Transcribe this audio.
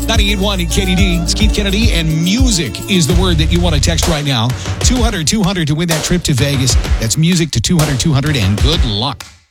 98.1 at KDD. It's Keith Kennedy, and music is the word that you want to text right now. 200-200 to win that trip to Vegas. That's music to 200-200, and good luck.